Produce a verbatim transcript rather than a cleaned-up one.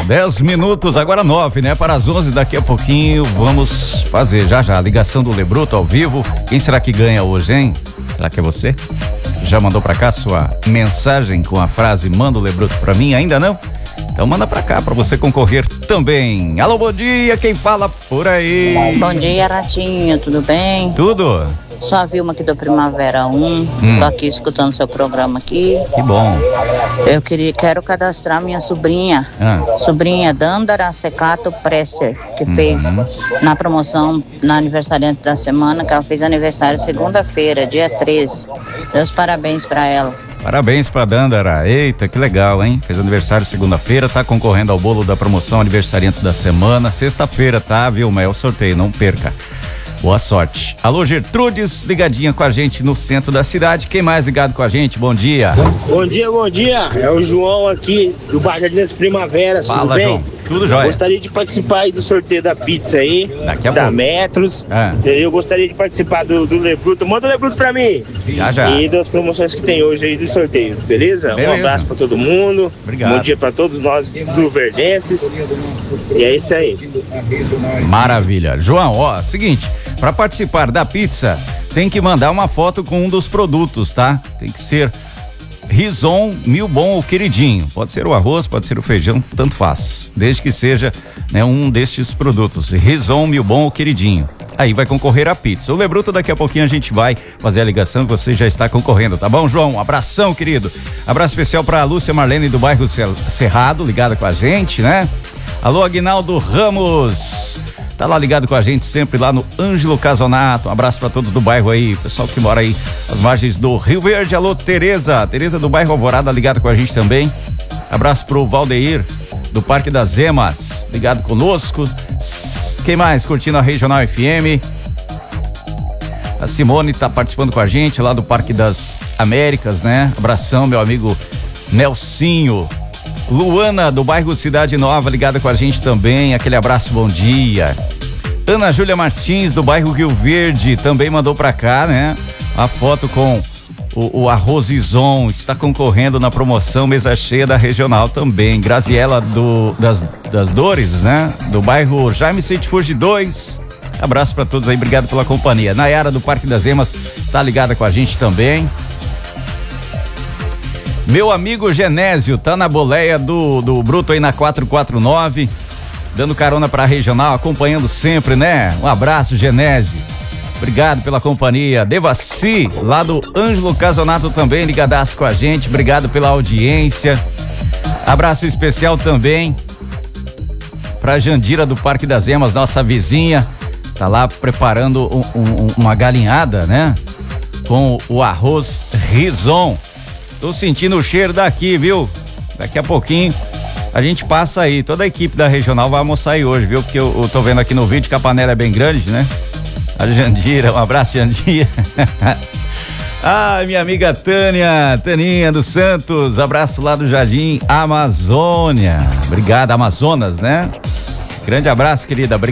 Dez minutos, agora nove, né? Para as onze, daqui a pouquinho vamos fazer já já a ligação do Lebruto ao vivo. Quem será que ganha hoje, hein? Será que é você? Já mandou pra cá sua mensagem com a frase "manda o Lebruto pra mim"? Ainda não? Então manda pra cá pra você concorrer também. Alô, bom dia, quem fala por aí? Bom dia, Ratinho, tudo bem? Tudo? Sou a Vilma aqui do Primavera um, hum. Tô aqui escutando seu programa aqui. Que bom. Eu queria, quero cadastrar minha sobrinha, ah. sobrinha Dandara Secato Presser, que uhum. fez na promoção, na aniversariante da semana, que ela fez aniversário segunda-feira, dia treze. Meus parabéns pra ela. Parabéns pra Dandara. Eita, que legal, hein? Fez aniversário segunda-feira, tá concorrendo ao bolo da promoção aniversariantes da semana. Sexta-feira, tá, Vilma? É o sorteio, não perca. Boa sorte. Alô, Gertrudes, ligadinha com a gente no centro da cidade. Quem mais ligado com a gente? Bom dia. Bom dia, bom dia. É o João aqui do bairro Jardim das Primaveras. Fala, tudo bem? João. Tudo jóia. Gostaria de participar aí do sorteio da pizza aí. Daqui a da pouco. Metros. É. Eu gostaria de participar do, do Lebruto. Manda o Lebruto pra mim. Já, já. E das promoções que tem hoje aí dos sorteios, beleza? beleza. Um abraço pra todo mundo. Obrigado. Bom dia pra todos nós bluverdenses. E é isso aí. Maravilha. João, ó, seguinte, pra participar da pizza, tem que mandar uma foto com um dos produtos, tá? Tem que ser Rison, Mil Bom ou Queridinho. Pode ser o arroz, pode ser o feijão, tanto faz. Desde que seja, né, um destes produtos. Rison, Mil Bom ou Queridinho. Aí vai concorrer a pizza. O Lebruto, daqui a pouquinho a gente vai fazer a ligação e você já está concorrendo, tá bom, João? Um abração, querido. Abraço especial pra Lúcia Marlene do bairro Cerrado, ligada com a gente, né? Alô, Aguinaldo Ramos. Tá lá ligado com a gente sempre lá no Ângelo Casonato. Um abraço pra todos do bairro aí, pessoal que mora aí às margens do Rio Verde. Alô, Tereza, Tereza do bairro Alvorada, ligado com a gente também. Abraço pro Valdeir do Parque das Emas, ligado conosco. Quem mais curtindo a Regional F M? A Simone tá participando com a gente lá do Parque das Américas, né? Abração, meu amigo Nelsinho. Luana, do bairro Cidade Nova, ligada com a gente também. Aquele abraço, bom dia. Ana Júlia Martins, do bairro Rio Verde, também mandou pra cá, né? A foto com o, o arroz Ison. Está concorrendo na promoção mesa cheia da Regional também. Graziela do, das, das Dores, né? Do bairro Jaime Seitifurge dois. Abraço pra todos aí, obrigado pela companhia. Nayara, do Parque das Emas, tá ligada com a gente também. Meu amigo Genésio tá na boleia do, do Bruto aí na quatrocentos e quarenta e nove, dando carona pra Regional, acompanhando sempre, né? Um abraço, Genésio. Obrigado pela companhia. Devaci, lá do Ângelo Casonato também, ligadaço com a gente. Obrigado pela audiência. Abraço especial também pra Jandira do Parque das Emas, nossa vizinha. Tá lá preparando um, um, uma galinhada, né? Com o arroz Rison. Tô sentindo o cheiro daqui, viu? Daqui a pouquinho a gente passa aí. Toda a equipe da Regional vai almoçar aí hoje, viu? Porque eu, eu tô vendo aqui no vídeo que a panela é bem grande, né? A Jandira, um abraço, Jandira. Ah, minha amiga Tânia, Taninha dos Santos, abraço lá do Jardim Amazônia. Obrigado, Amazonas, né? Grande abraço, querida.